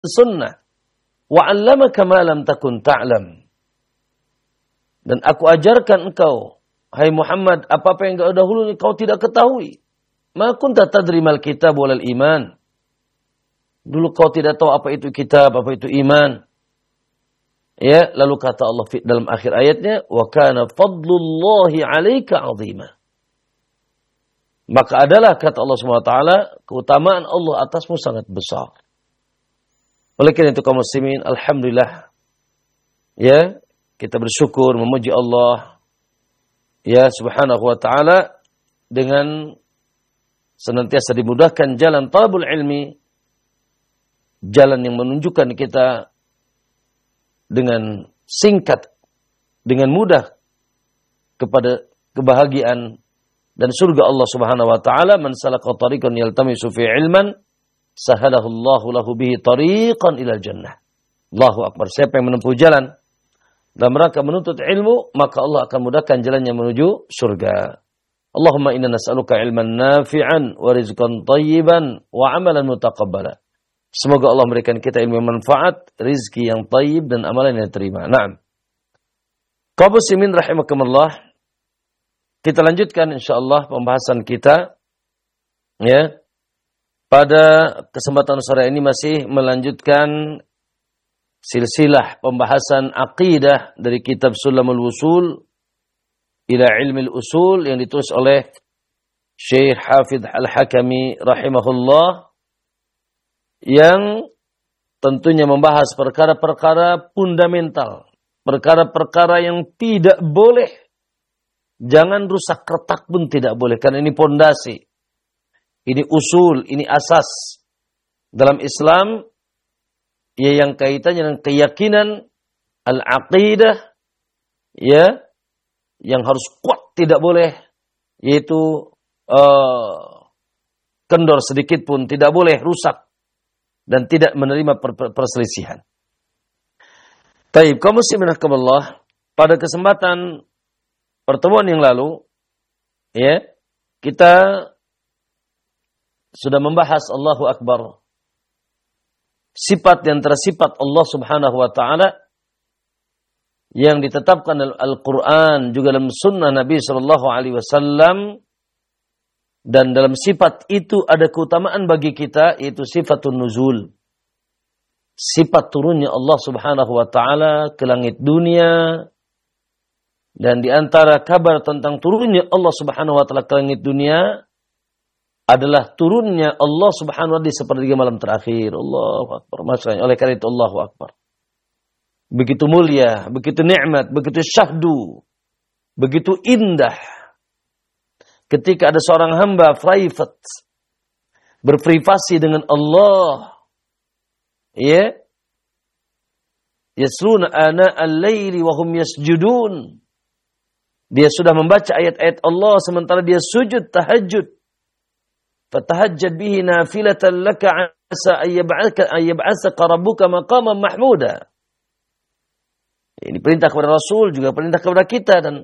sunnah. Wa 'allamaka ma lam takun ta'lam. Dan aku ajarkan engkau, hai Muhammad, apa-apa yang dahulu kau tidak ketahui. Ma kunta tadri mal kitab wal iman. Dulu kau tidak tahu apa itu kitab, apa itu iman. Ya, lalu kata Allah dalam akhir ayatnya, wa kana fadlullahi 'alaika 'azima. Maka adalah kata Allah SWT, keutamaan Allah atasmu sangat besar. Oleh karena itu kaum muslimin, alhamdulillah, ya, kita bersyukur memuji Allah, ya subhanahu wa ta'ala, dengan senantiasa dimudahkan jalan talabul ilmi, jalan yang menunjukkan kita dengan singkat, dengan mudah kepada kebahagiaan dan surga Allah Subhanahu wa taala. Man salaka tariqan yaltamisu fi ilman sahalahu Allahu lahu bihi tariqan ilal jannah. Allahu akbar. Siapa yang menempuh jalan dalam rangka menuntut ilmu, maka Allah akan mudahkan jalannya menuju surga. Allahumma inna nas'aluka ilman nafi'an wa rizqan thayyiban wa amalan mutaqabbala. Semoga Allah memberikan kita ilmu yang manfaat, rizki yang thayyib dan amalan yang diterima. Naam. Kaum muslimin rahimakumullah. Kita lanjutkan insyaallah pembahasan kita, ya. Pada kesempatan sore ini masih melanjutkan silsilah pembahasan akidah dari kitab Sulamul Wusul ila Ilmil Usul yang ditulis oleh Syekh Hafidz Al-Hakami rahimahullah, yang tentunya membahas perkara-perkara fundamental, perkara-perkara yang tidak boleh, jangan rusak retak pun tidak boleh, karena ini pondasi, ini usul, ini asas dalam Islam, ya, yang kaitannya dengan keyakinan al-aqidah, ya, yang harus kuat, tidak boleh, yaitu kendor sedikit pun tidak boleh, rusak dan tidak menerima perselisihan. Taib, kaum muslimin rahimakumullah, pada kesempatan pertemuan yang lalu, ya, kita sudah membahas Allahu Akbar, sifat yang tersifat Allah Subhanahu wa taala yang ditetapkan dalam Al-Qur'an, juga dalam sunnah Nabi sallallahu alaihi wasallam, dan dalam sifat itu ada keutamaan bagi kita, yaitu sifatun nuzul. Sifat turunnya Allah Subhanahu wa taala ke langit dunia. Dan di antara kabar tentang turunnya Allah Subhanahu wa taala ke langit dunia adalah turunnya Allah Subhanahu wa taala di sepertiga malam terakhir. Allahu akbar. Maksudnya oleh karena itu Allahu akbar. Begitu mulia, begitu nikmat, begitu syahdu, begitu indah ketika ada seorang hamba private berprivasi dengan Allah, ya, yasluna ana al-laili wa hum yasjudun. Dia sudah membaca ayat-ayat Allah sementara dia sujud tahajud. Fatahajjad bihi nafilatan laka asa ayyab'asaka rabbuka maqaman mahmuda. Ini perintah kepada Rasul, juga perintah kepada kita, dan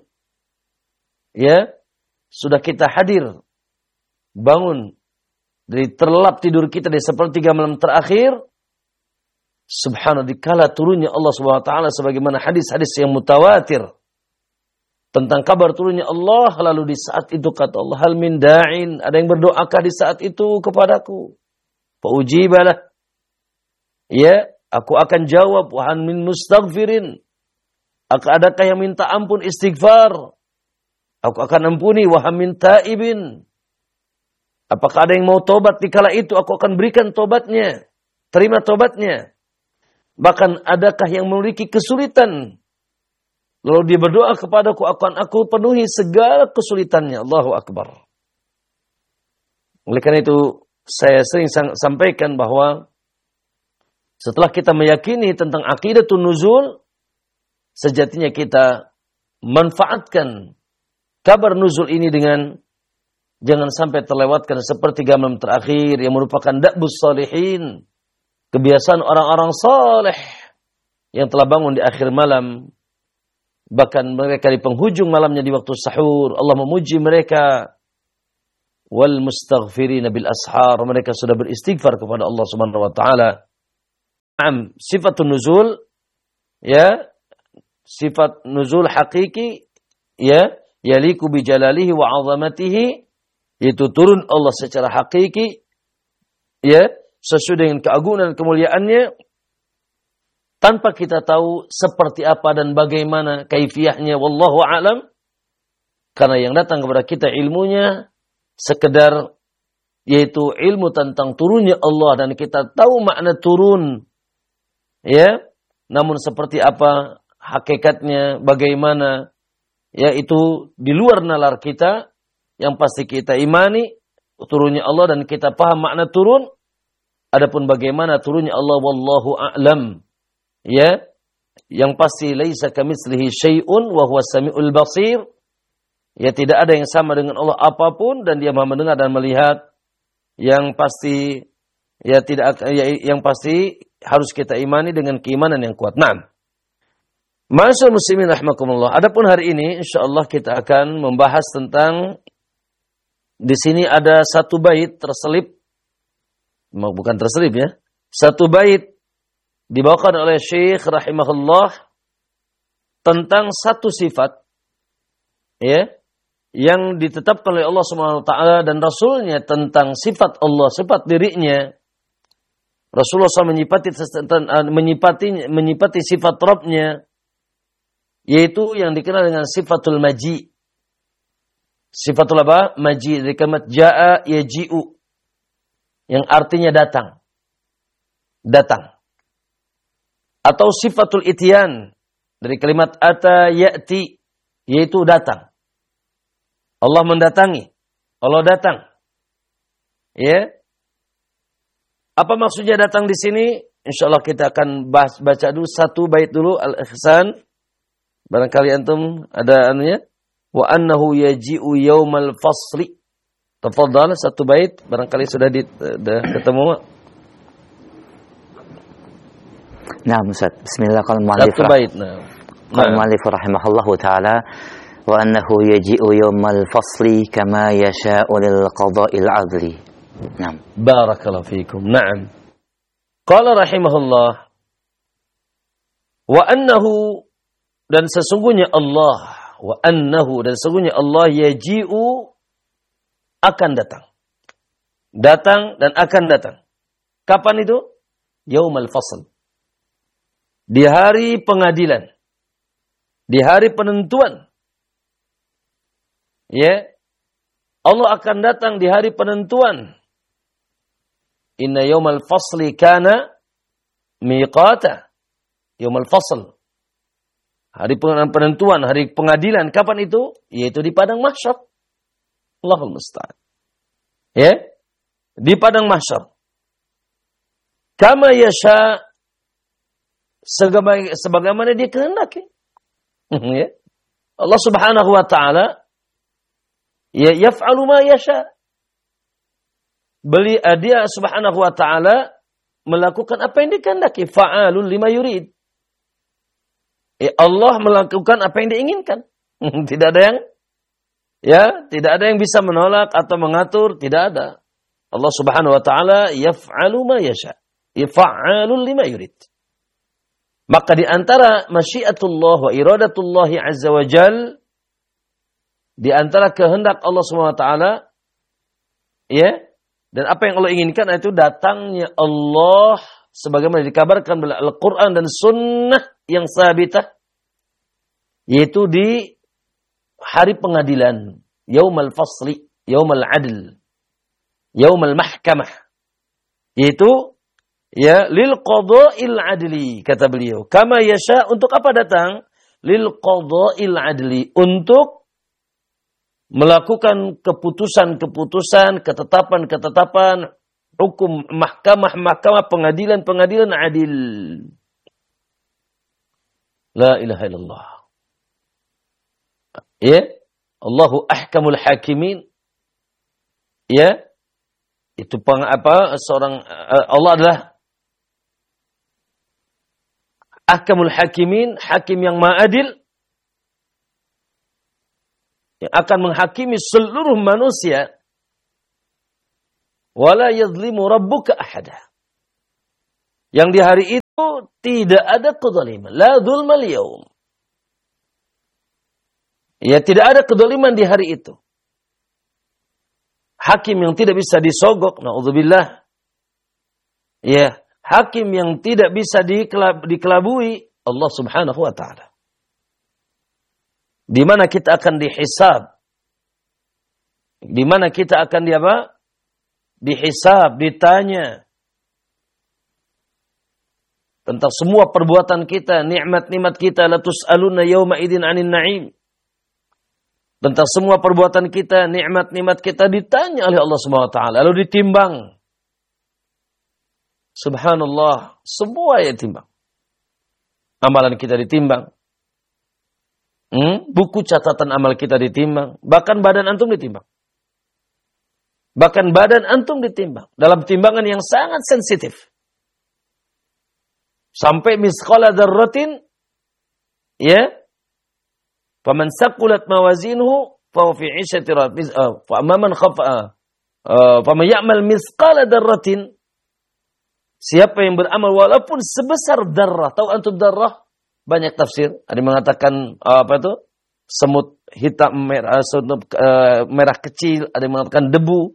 ya, sudah kita hadir, bangun dari terlelap tidur kita di sepertiga malam terakhir. Subhanallah, dikala turunnya Allah Subhanahu wa taala sebagaimana hadis-hadis yang mutawatir tentang kabar turunnya Allah, lalu di saat itu kata Allah, hal min da'in, ada yang berdoakah di saat itu kepadaku? Fa ujibalah, ya, aku akan jawab. Wa hal min mustaghfirin, adakah yang minta ampun istighfar? Aku akan ampuni. Wa hal min taibin, apakah ada yang mau tobat di kala itu? Aku akan berikan tobatnya, terima tobatnya. Bahkan adakah yang memiliki kesulitan, lalu dia berdoa kepadaku, akan aku penuhi segala kesulitannya. Allahu akbar. Oleh karena itu saya sering sampaikan bahwa setelah kita meyakini tentang aqidatun nuzul, sejatinya kita manfaatkan kabar nuzul ini dengan jangan sampai terlewatkan sepertiga malam terakhir yang merupakan da'bus salihin, kebiasaan orang-orang saleh yang telah bangun di akhir malam. Bahkan mereka di penghujung malamnya di waktu sahur, Allah memuji mereka. Wal mustaghfirina bil ashar, mereka sudah beristighfar kepada Allah Subhanahu wa taala sifatun nuzul, ya, sifat nuzul hakiki, ya, yaliku bi jalalihi wa 'azamatihi, yaitu turun Allah secara hakiki, ya, sesuai dengan keagungan dan kemuliaannya, tanpa kita tahu seperti apa dan bagaimana kaifiyahnya, wallahu a'lam. Karena yang datang kepada kita ilmunya sekedar yaitu ilmu tentang turunnya Allah, dan kita tahu makna turun, ya. Namun seperti apa hakikatnya, bagaimana, ya, itu di luar nalar kita. Yang pasti kita imani turunnya Allah dan kita paham makna turun. Adapun bagaimana turunnya Allah, wallahu a'lam. Ya, yang pasti laisa kamitslihi syai'un wa huwas samiul basir. Ya, tidak ada yang sama dengan Allah apapun dan Dia Maha mendengar dan melihat. Yang pasti, ya, yang pasti harus kita imani dengan keimanan yang kuat. Naam. Ma'asyiral muslimin rahimakumullah. Adapun hari ini insyaallah kita akan membahas tentang, di sini ada satu bait terselip, bukan terselip ya, satu bait dibawakan oleh Syekh rahimahullah tentang satu sifat, ya, yang ditetapkan oleh Allah Subhanahu wa taala dan Rasulnya tentang sifat Allah, sifat dirinya. Rasulullah SAW menyifati sifat Rabbnya, yaitu yang dikenal dengan sifatul maji. Sifatul apa? Maji, dari kalimat ja'a yaji'u, yang artinya datang. Datang. Atau sifatul ityan, dari kalimat ata ya'ti, yaitu datang. Allah mendatangi. Allah datang. Ya. Apa maksudnya datang di sini? Insyaallah kita akan baca dulu satu bait dulu, Al-Ihsan. Barangkali antum ada anunya. Wa annahu yaji'u yaumal fasli. Tafadhal, satu bait barangkali sudah ketemu. Nah, Ustaz. Bismillah, qala mu'allif. Satu bait. Nah. Qala mu'allif rahimahullahu taala wa annahu yaji'u yaumal fasli kama yasha'u lil qada'il 'adli. Naam. Barakallahu fiikum. Naam. Qala rahimahullah wa annahu, dan sesungguhnya Allah, wa annahu, dan sesungguhnya Allah yaji'u, akan datang. Datang dan akan datang. Kapan itu? Yaumal fasl. Di hari pengadilan. Di hari penentuan. Ya. Allah akan datang di hari penentuan. Inna yaumal fasli kana miqata. Yaumal fasl. Hari penentuan, hari pengadilan. Kapan itu? Yaitu di padang mahsyar. Allahul musta'an. Ya. Di padang mahsyar. Kama yasha, sebagaimana Dia kehendaki. Ya. Allah Subhanahu wa taala, ya, yaf'alu ma yasha. Dia Subhanahu wa taala melakukan apa yang dikehendaki. Fa'alun lima yurid. Allah melakukan apa yang diinginkan. Tidak ada yang, ya, tidak ada yang bisa menolak atau mengatur, tidak ada. Allah Subhanahu wa taala yaf'alu ma yasha. Fa'alun lima yurid. Maka di antara masyiatullah wa iradatullah azza wa jal, di antara kehendak Allah Subhanahu wa taala, ya, dan apa yang Allah inginkan itu datangnya Allah sebagaimana dikabarkan oleh Al-Qur'an dan sunnah yang sabitah, yaitu di hari pengadilan, yaumal fasli, yaumal adl, yaumal mahkamah, yaitu, ya, lil qada'il adli, kata beliau. Kama yasha, untuk apa datang? Lil qada'il adli, untuk melakukan keputusan-keputusan, ketetapan-ketetapan, hukum mahkamah-mahkamah, pengadilan-pengadilan adil. La ilaha illallah. Ya, Allahu ahkamul hakimin. Ya, itu seorang Allah adalah ahkamul hakimin, hakim yang maha adil, yang akan menghakimi seluruh manusia. Wala yadhlimu rabbuka ahada. Yang di hari itu tidak ada kezaliman. La dzulmal yaum. Ya, tidak ada kezaliman di hari itu. Hakim yang tidak bisa disogok, naudzubillah. Ya, hakim yang tidak bisa dikelabui Allah Subhanahu wa taala. Di mana kita akan dihisab? Di mana kita akan dihisab, ditanya tentang semua perbuatan kita, nikmat-nikmat kita, la tus'aluna yauma idzin 'anil na'im. Tentang semua perbuatan kita, nikmat-nikmat kita ditanya oleh Allah Subhanahu wa taala, lalu ditimbang. Subhanallah, semua ya ditimbang. Amalan kita ditimbang. Buku catatan amal kita ditimbang, bahkan badan antum ditimbang. Bahkan badan antum ditimbang dalam timbangan yang sangat sensitif. Sampai misqala dzarratin, ya. Faman saqulat mawazinuhu fa huwa fi 'ishatin radiyah. Fa amman khafa faman ya'mal misqala dzarratin, siapa yang beramal walaupun sebesar darah. Tahu antum darah? Banyak tafsir. Ada yang mengatakan semut hitam merah kecil, ada yang mengatakan debu.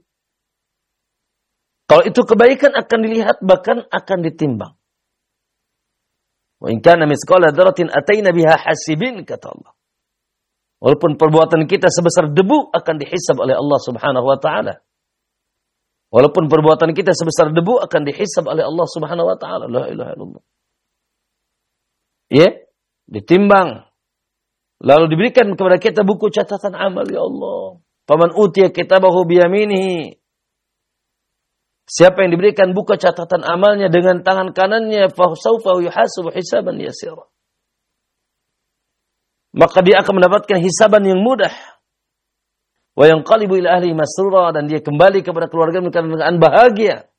Kalau itu kebaikan akan dilihat, bahkan akan ditimbang. Wa in kana misqala dzarratin ataina biha hasibin, kata Allah. Walaupun perbuatan kita sebesar debu akan dihisab oleh Allah Subhanahu wa taala. Walaupun perbuatan kita sebesar debu akan dihisab oleh Allah Subhanahu wa taala. La ilaha illallah. Ya, ditimbang. Lalu diberikan kepada kita buku catatan amal, ya Allah. Faman utiya kitabahu biyaminihi. Siapa yang diberikan buku catatan amalnya dengan tangan kanannya, fa sawfa yuhasabu hisaban yasira. Maka dia akan mendapatkan hisaban yang mudah. Wa yanqalibu ila ahlihi masrura, dan dia kembali kepada keluarganya dengan bahagia.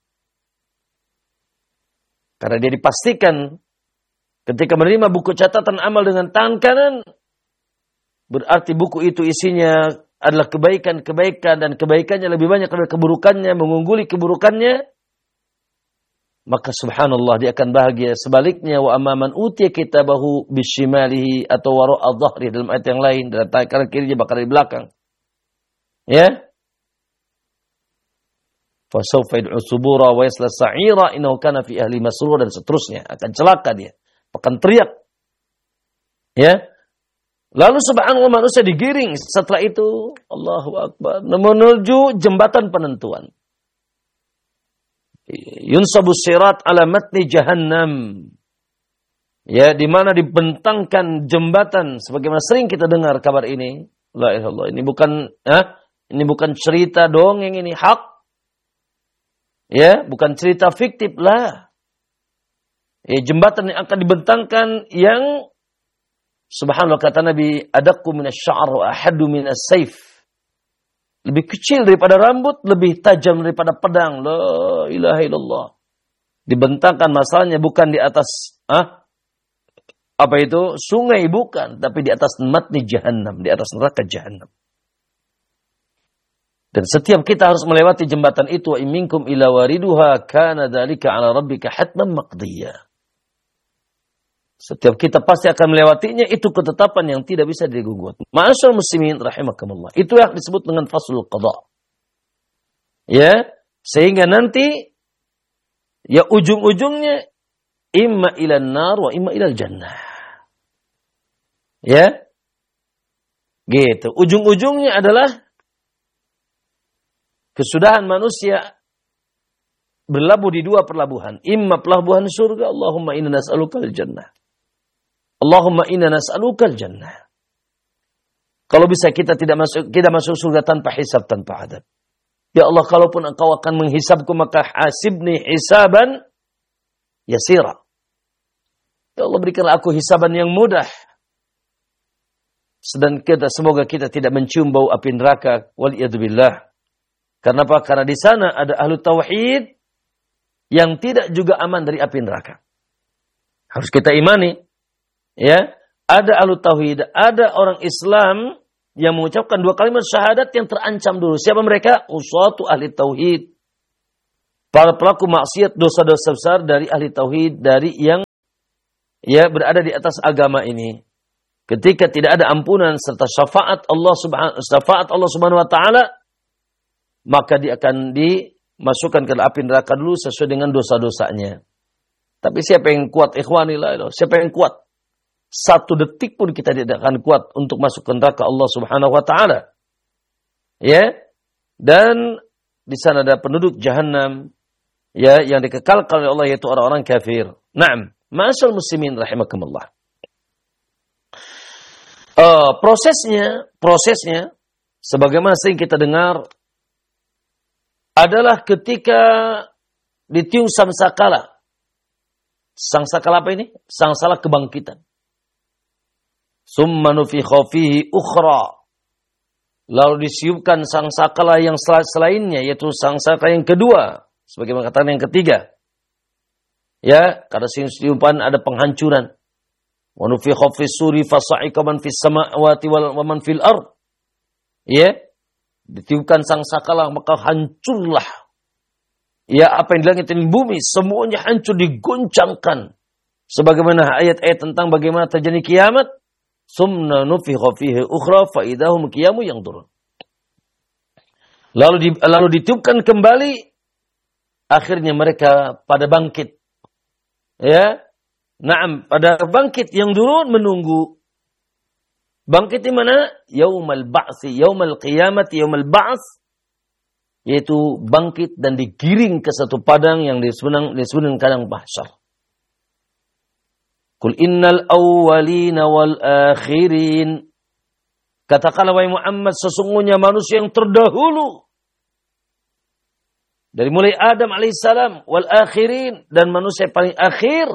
Karena dia dipastikan ketika menerima buku catatan amal dengan tangan kanan, berarti buku itu isinya adalah kebaikan-kebaikan, dan kebaikannya lebih banyak dari keburukannya, mengungguli keburukannya. Maka subhanallah, dia akan bahagia. Sebaliknya, wa amman utiya kitabahu bisyimalihi, atau wara'a dhahri dalam ayat yang lain, dan kanan kirinya bakal di belakang. Ya. Fa sawfa yad'u subura wa yasla sa'ira innahu kana fi ahli masrur, dan seterusnya, akan celaka dia, akan teriak. Ya. Lalu subhanallah, manusia digiring setelah itu, Allahu akbar, menuju jembatan penentuan. Yunsabu sirat ala matni jahannam. Ya, di mana dibentangkan jembatan, sebagaimana sering kita dengar kabar ini. La ilaha illallah, ini bukan cerita dongeng, ini hak. Ya, bukan cerita fiktif lah. Ya, jembatan yang akan dibentangkan yang subhanallah, kata Nabi, adaqqu minasy-sya'r wa ahaddu minas-sayf. Lebih kecil daripada rambut, lebih tajam daripada pedang. La ilaha illallah. Dibentangkan, masalahnya bukan di atas sungai, bukan, tapi di atas matni jahannam, di atas neraka jahannam. Dan setiap kita harus melewati jembatan itu. Wa in minkum ila wariduha kana dzalika 'ala rabbika hatman maqdiyya. Setiap kita pasti akan melewatinya, itu ketetapan yang tidak bisa digugat. Ma'asyiral muslimin rahimakumullah. Itu yang disebut dengan faslul qada. Ya, sehingga nanti ya ujung-ujungnya imma ilan nar wa imma ilal jannah. Ya. Gitu. Ujung-ujungnya adalah kesudahan manusia berlabuh di dua pelabuhan. Imma pelabuhan surga, Allahumma inna nas'alukal jannah. Allahumma inna nas'alukal jannah. Kalau bisa kita tidak masuk surga tanpa hisab, tanpa adab. Ya Allah, kalaupun engkau akan menghisabku, maka hasibni hisaban yasira. Ya Allah, berikanlah aku hisaban yang mudah. Dan semoga kita tidak mencium bau api neraka. Waliyadzubillah. Karena apa? Karena di sana ada ahlu tauhid yang tidak juga aman dari api neraka. Harus kita imani. Ya, ada ahlu tauhid, ada orang Islam yang mengucapkan dua kalimat syahadat yang terancam dulu. Siapa mereka? Usatu ahli tauhid. Para pelaku maksiat, dosa-dosa besar dari ahli tauhid, dari yang ya berada di atas agama ini, ketika tidak ada ampunan serta syafaat Allah Subhanahu wa taala, maka dia akan dimasukkan ke api neraka dulu sesuai dengan dosa-dosanya. Tapi siapa yang kuat, ikhwanillah, siapa yang kuat? 1 detik pun kita tidak akan kuat untuk masuk ke neraka Allah Subhanahu wa taala. Ya. Dan di sana ada penduduk jahanam, ya, yang dikekalkan oleh Allah, yaitu orang-orang kafir. Naam, ma'asyal muslimin rahimakumullah. Prosesnya sebagaimana sering kita dengar adalah ketika ditiup sangkakala. Sangkakala apa ini? Sangkakala kebangkitan. Summa nufikha fihi ukhra. Lalu disiupkan sangkakala yang selainnya, yaitu sangkakala yang kedua, sebagaimana katakan yang ketiga. Ya, karena siupan ada penghancuran. Wa nufikha fis suri fasa'iqa man fis samawati wa man fil ard. Ya, ditiupkan sangkakala maka hancurlah. Ya, apa yang di langit dan bumi semuanya hancur, digoncangkan. Sebagaimana ayat-ayat tentang bagaimana terjadi kiamat. Summa nufikha fihi ukhra fa idahum qiyamun yanzurun. Lalu ditiupkan kembali, akhirnya mereka pada bangkit. Ya. Naam, pada bangkit yang turun menunggu. Bangkit di mana? Yaumal ba'si, yaumal qiyamati, yaumal ba's. Yaitu bangkit dan digiring ke satu padang yang disebut dengan padang mahsyar. Qul innal awwalina wal akhirin. Katakanlah wahai Muhammad, sesungguhnya manusia yang terdahulu. Dari mulai Adam alaihissalam, wal akhirin, dan manusia paling akhir.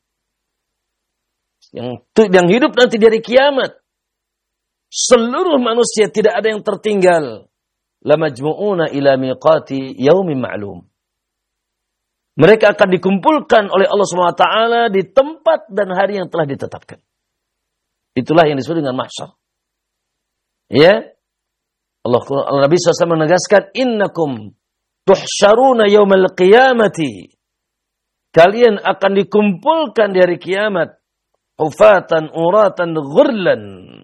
Yang hidup nanti dari kiamat. Seluruh manusia tidak ada yang tertinggal. Lamajmu'una ila miqati yaumin ma'lum. Mereka akan dikumpulkan oleh Allah SWT di tempat dan hari yang telah ditetapkan. Itulah yang disebut dengan mahsyar. Ya. Allah Nabi SAW menegaskan, innakum tuhsyaruna yaumal qiyamati. Kalian akan dikumpulkan di hari kiamat. Hufatan, uratan, ghurlan.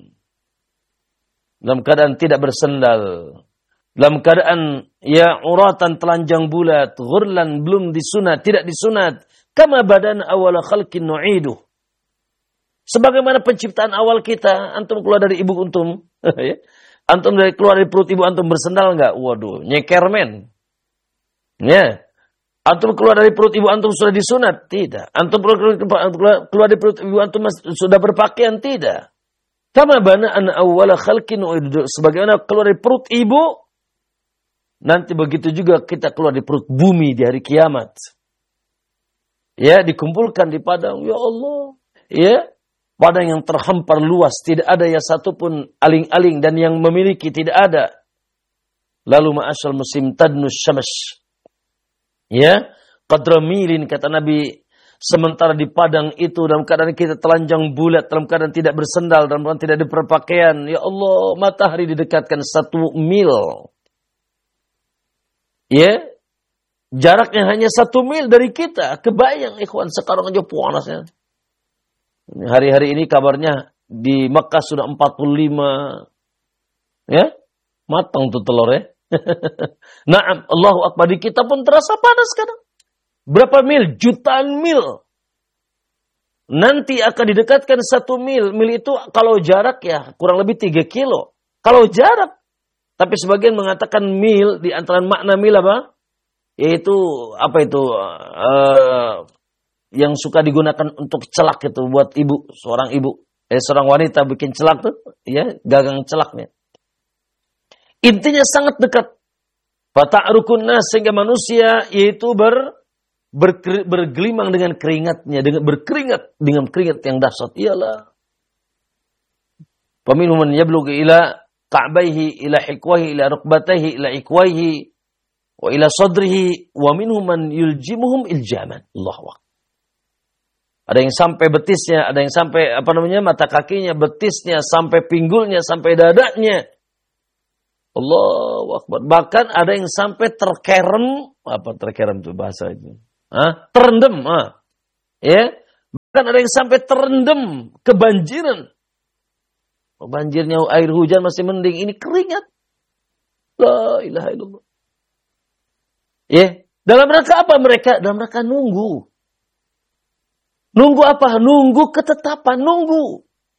Dalam keadaan tidak bersendal. Dalam keadaan ya uratan, telanjang bulat, ghurlan, belum disunat, tidak disunat. Kama badan awal khalqin nu'iduh. Sebagaimana penciptaan awal kita, antum keluar dari ibu antum, antum keluar dari perut ibu antum bersendal enggak? Waduh, nyeker men. Ya. Antum keluar dari perut ibu antum sudah disunat? Tidak. Antum keluar dari perut ibu antum sudah berpakaian? Tidak. Kama badan awal khalqin nu'iduh. Sebagaimana keluar dari perut ibu, nanti begitu juga kita keluar di perut bumi di hari kiamat. Ya, dikumpulkan di padang. Ya Allah. Ya, padang yang terhampar luas. Tidak ada yang satupun aling-aling. Dan yang memiliki tidak ada. Lalu ma'asyal musim tadnus syamash. Ya, qadra milin kata Nabi. Sementara di padang itu dalam keadaan kita telanjang bulat. Dalam keadaan tidak bersendal. Dalam keadaan tidak berpakaian. Ya Allah, matahari didekatkan 1 mil. Ya, jaraknya hanya 1 mil dari kita. Kebayang ikhwan, sekarang aja panasnya. Hari-hari ini kabarnya di Mekah sudah 45. Ya, matang tuh telur ya. Naam, Allahu Akbar, di kita pun terasa panas sekarang. Berapa mil? Jutaan mil. Nanti akan didekatkan 1 mil. Mil itu kalau jarak ya kurang lebih 3 kilo. Kalau jarak. Tapi sebagian mengatakan mil, di antara makna mil apa? Yaitu, apa itu? Yang suka digunakan untuk celak itu, buat ibu, seorang wanita bikin celak tuh, ya, gagang celaknya. Intinya sangat dekat. Fata'rukun nas, sehingga manusia yaitu bergelimang dengan keringatnya, berkeringat dengan keringat yang dahsyat. Iyalah. Faminhum man yablughu ila ka'baihi, ila hikwahi, ila rukbataihi, ila ikwaihi, wa ila sadrihi, wa minhum man yuljimuhum iljaman. Allahu Akbar. Ada yang sampai betisnya, ada yang sampai mata kakinya, betisnya, sampai pinggulnya, sampai dadanya. Allahu Akbar. Bahkan ada yang sampai terkerem, apa terkerem itu bahasa itu? Terendam, ya. Bahkan ada yang sampai terendam, kebanjiran. Banjirnya air hujan masih mending, ini keringat. La ilaha illallah. Ya, dalam rangka apa mereka? Dalam rangka nunggu. Nunggu apa? Nunggu ketetapan, nunggu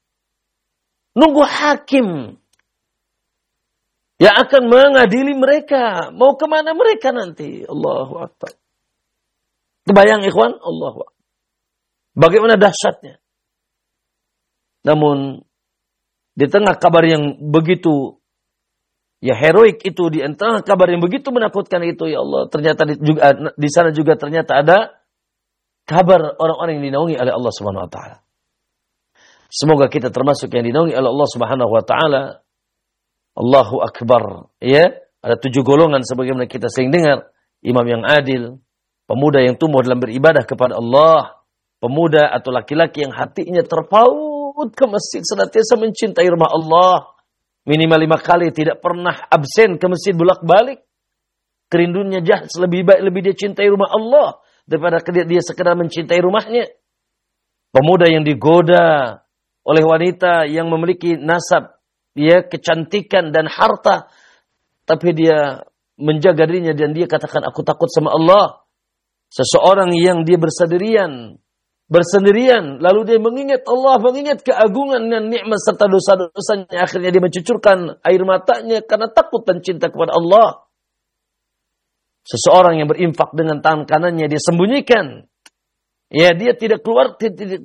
hakim yang akan mengadili mereka. Mau kemana mereka nanti? Allahu Akbar. Kebayang ikhwan? Allahu Akbar. Bagaimana dahsyatnya. Namun, di tengah kabar yang begitu heroik itu, di tengah kabar yang begitu menakutkan itu, ya Allah, ternyata di sana juga ternyata ada kabar orang-orang yang dinaungi oleh Allah Subhanahu wa taala. Semoga kita termasuk yang dinaungi oleh Allah Subhanahu wa taala. Allahu Akbar. Ya, ada 7 golongan sebagaimana kita sering dengar. Imam yang adil, pemuda yang tumbuh dalam beribadah kepada Allah, pemuda atau laki-laki yang hatinya terpaut ke masjid, senantiasa mencintai rumah Allah. Minimal 5 kali, tidak pernah absen ke masjid bolak-balik. Kerinduannya jelas lebih dia cintai rumah Allah daripada dia sekedar mencintai rumahnya. Pemuda yang digoda oleh wanita yang memiliki nasab, kecantikan dan harta, tapi dia menjaga dirinya dan dia katakan aku takut sama Allah. Seseorang yang dia bersendirian, lalu dia mengingat Allah, mengingat keagungan dan nikmat serta dosa-dosanya, akhirnya dia mencucurkan air matanya karena takut dan cinta kepada Allah. Seseorang yang berinfak dengan tangan kanannya dia sembunyikan. Ya, dia tidak keluar,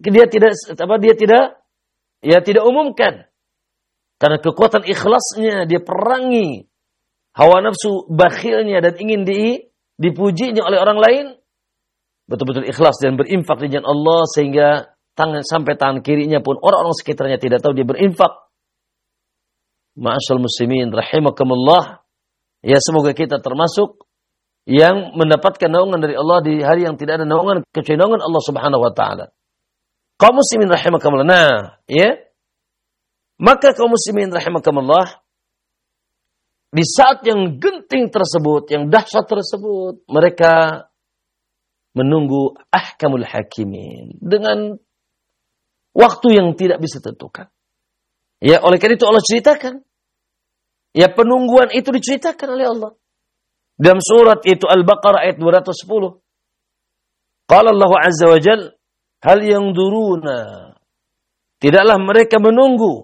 dia tidak umumkan. Karena kekuatan ikhlasnya dia perangi hawa nafsu bakhilnya dan ingin dipujinya oleh orang lain. Betul-betul ikhlas dan berinfak di jalan Allah sehingga sampai tangan kirinya pun orang-orang sekitarnya tidak tahu dia berinfak. Ma'asyal muslimin rahimakumullah. Ya, semoga kita termasuk yang mendapatkan naungan dari Allah di hari yang tidak ada naungan kecuali naungan Allah Subhanahu wa taala. Kaum muslimin rahimakumullah. Nah, ya. Maka kaum muslimin rahimakumullah, di saat yang genting tersebut, yang dahsyat tersebut, mereka menunggu ahkamul hakimin dengan waktu yang tidak bisa tentukan. Ya, oleh karena itu Allah ceritakan. Ya, penungguan itu diceritakan oleh Allah. Dalam surat itu Al-Baqarah ayat 210. Qala Allah Azza wa Jalla, hal yanzuruna, tidaklah mereka menunggu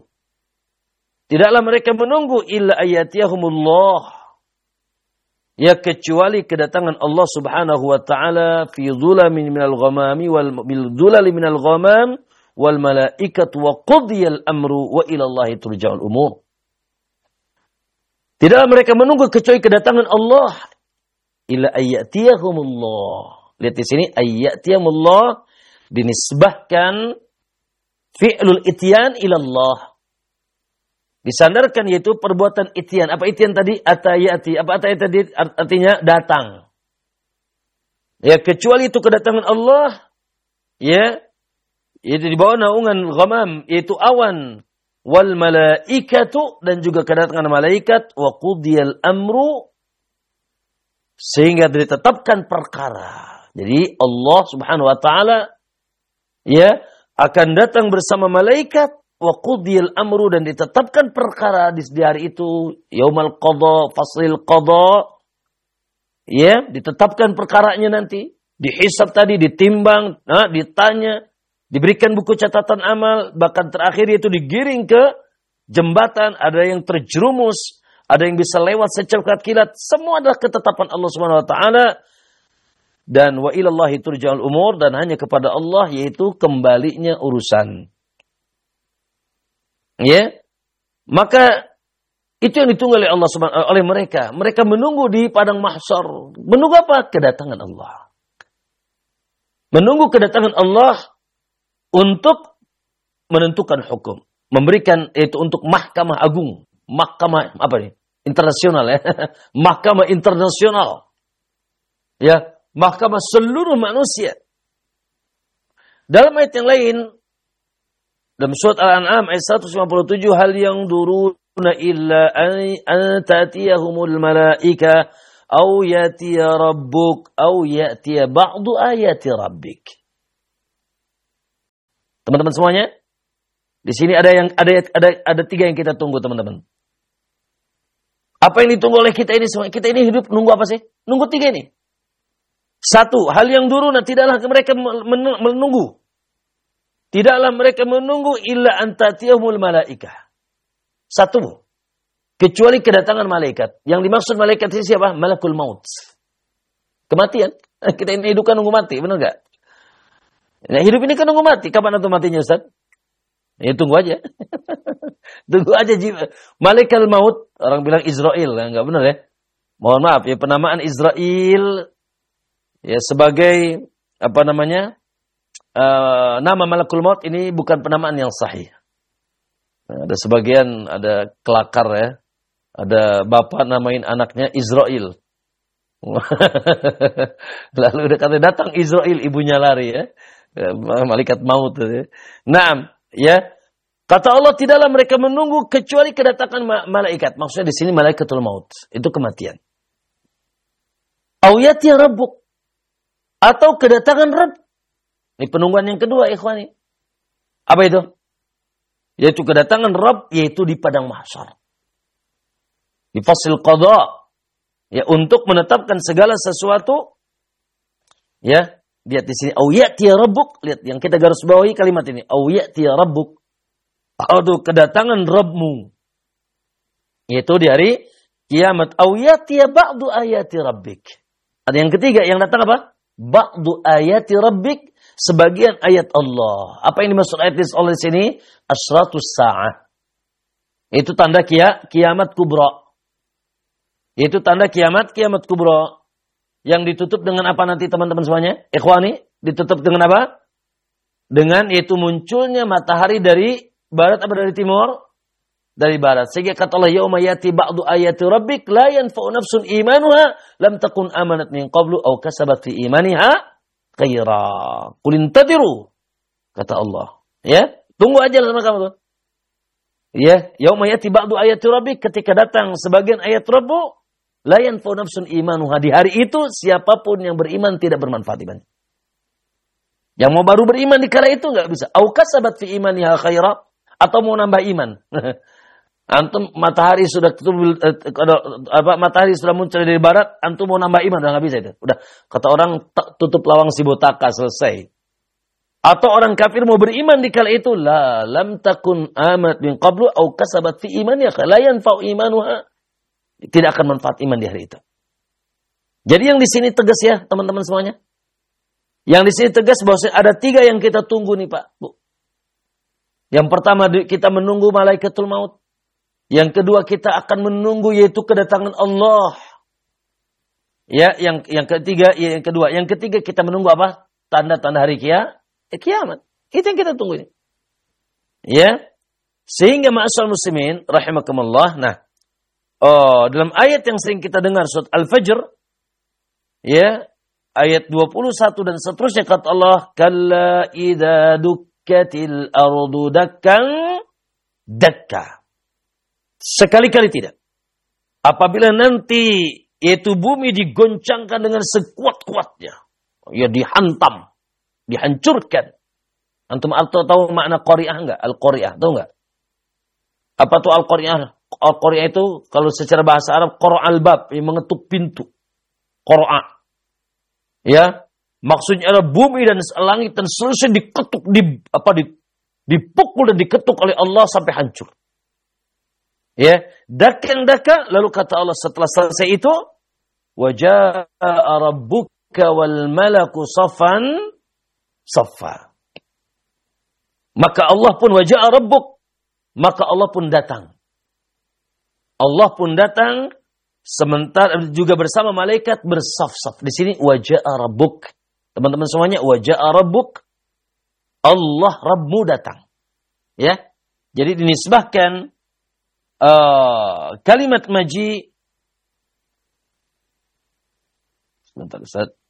illa ayatiyahumullah, ya kecuali kedatangan Allah Subhanahu wa taala fi dhulamin minal ghamami wal malaikatu wa qudiyal amru wa ila Allahi turja'ul umur. Tidaklah mereka menunggu kecuali kedatangan Allah illa ayatiyahumullah. Lihat di sini ayatiyahumullah dinisbahkan fi'lul ityan ila Allah. Disandarkan yaitu perbuatan ityan. Apa ityan tadi? Atayati. Apa atayati tadi? Artinya datang. Ya, kecuali itu kedatangan Allah, ya, itu di bawah naungan ghamam, yaitu awan, wal malaikatu, dan juga kedatangan malaikat, wa qudiyal amru, sehingga ditetapkan perkara. Jadi Allah Subhanahu wa taala, ya, akan datang bersama malaikat, wa qudiyal amru, dan ditetapkan perkara di hari itu, yaumal qadha, faslil qadha, ya, ditetapkan perkaranya nanti, dihisab tadi, ditimbang, ditanya, diberikan buku catatan amal, bahkan terakhir itu digiring ke jembatan, ada yang terjerumus, ada yang bisa lewat secepat kilat, semua adalah ketetapan Allah Subhanahu wa taala. Dan wa ilallahi turja'ul umur, dan hanya kepada Allah yaitu kembalinya urusan. Ya, maka itu yang ditunggu oleh Allah Subhanahu oleh mereka. Mereka menunggu di padang mahsyar. Menunggu apa? Kedatangan Allah. Menunggu kedatangan Allah untuk menentukan hukum, memberikan itu untuk mahkamah agung, mahkamah apa nih? Internasional ya. Mahkamah internasional. Ya, mahkamah seluruh manusia. Dalam ayat yang lain, dalam surat Al-An'am ayat 157, hal yang duruna illa an ta'tiyahumul malaika aw ya'tiya rabbuk aw ya'tiya ba'du ayati rabbik. Teman-teman semuanya, di sini ada tiga yang kita tunggu, teman-teman. Apa yang ditunggu oleh kita ini semua? Kita ini hidup nunggu apa sih? Nunggu tiga ini. Satu, hal yang duruna, tidaklah mereka menunggu. Tidaklah mereka menunggu illa antatiyahumul malaikah. Satu, kecuali kedatangan malaikat. Yang dimaksud malaikat ini siapa? Malakul maut. Kematian. Kita ini hidup kan nunggu mati, benar nggak? Nah, hidup ini kan nunggu mati. Kapan atau matinya, Ustaz? Ya tunggu aja. Tunggu aja. Malaikat maut, orang bilang Israel, nggak benar ya? Mohon maaf ya, penamaan Israel ya sebagai apa namanya? Nama malakul maut ini bukan penamaan yang sahih. Nah, ada sebagian, ada kelakar ya. Ada bapak namain anaknya Israel. Lalu udah kata datang Israel, ibunya lari ya. Malaikat maut ya. Nah, ya. Kata Allah, tidaklah mereka menunggu kecuali kedatangan malaikat. Maksudnya di sini malaikatul maut. Itu kematian. Awyati rabbuk. Atau kedatangan Rabb. Ini penungguan yang kedua, ikhwani. Apa itu? Yaitu kedatangan Rabb, yaitu di padang mahsyar. Di fasil qadha. Ya, untuk menetapkan segala sesuatu. Ya, lihat di sini. Awyati rabbuk. Lihat, yang kita garis bawahi kalimat ini. Awyati rabbuk. Atau kedatangan Rabbmu. Yaitu di hari kiamat. Awyati ba'du ayati rabbik. Ada yang ketiga, yang datang apa? Ba'du ayati rabbik. Sebagian ayat Allah. Apa yang dimaksud ayat Allah di sini? Asyratus sa'ah. Itu tanda kiamat kubra. Itu tanda kiamat kubra. Yang ditutup dengan apa nanti teman-teman semuanya? Ikhwani, ditutup dengan apa? Dengan yaitu munculnya matahari dari barat apa dari timur? Dari barat. Sehingga kata Allah, yauma yati ba'du ayati rabbik la yanfa'u nafsun imanuha lam takun amanat min qablu aw kasabat fi imaniha khaira. Qul intadiru. Kata Allah. Ya, tunggu aja sama kamu tuh. Ya, yauma yati ba'du ayati rabbik, ketika datang sebagian ayat Rabbu, la yanfa'u nafsun imanuha. Di hari itu siapapun yang beriman tidak bermanfaat imannya. Yang mau baru beriman di kala itu enggak bisa. Au kasabat fi imaniha khaira, atau mau nambah iman. Antum matahari sudah matahari sudah muncul dari barat, antum mau nambah iman udah enggak bisa itu. Udah kata orang tutup lawang si botaka, selesai. Atau orang kafir mau beriman di kala itu, la lam takun amat min qablu au kasabat fi imaniha la yanfa'u imanuha. Tidak akan manfaat iman di hari itu. Jadi yang di sini tegas ya, teman-teman semuanya. Yang di sini tegas bahwa ada tiga yang kita tunggu nih Pak, Bu. Yang pertama kita menunggu malaikatul maut. Yang kedua kita akan menunggu yaitu kedatangan Allah. Ya, yang ketiga, ya, yang kedua, yang ketiga kita menunggu apa? Tanda-tanda hari kiamat. Itu yang kita tunggu ini. Ya. Sehingga ma'asal muslimin rahimakumullah. Nah, dalam ayat yang sering kita dengar surat Al-Fajr, ya, ayat 21 dan seterusnya kata Allah, kalla idza dukkatil ardu dakkan dakka. Sekali-kali tidak. Apabila nanti yaitu bumi digoncangkan dengan sekuat-kuatnya, ya dihantam, dihancurkan. Antum tahu makna qari'ah enggak? Al-qari'ah, tahu enggak? Apa tuh al-qari'ah? Al-qari'ah itu kalau secara bahasa Arab qara'al bab, yang mengetuk pintu. Qara'a. Ya, maksudnya adalah bumi dan langit dan seluruhnya diketuk, dipukul dan diketuk oleh Allah sampai hancur. Ya, daka, lalu kata Allah setelah selesai itu, waja'a rabbuka wal malaku saffan saffa. Maka Allah pun waja'a rabbuk, maka Allah pun datang. Allah pun datang sementara juga bersama malaikat bersaf-saf. Di sini waja'a rabbuk. Teman-teman semuanya, waja'a rabbuk. Allah Rabbmu datang. Ya. Jadi dinisbahkan kalimat maji. Sebentar Ustaz.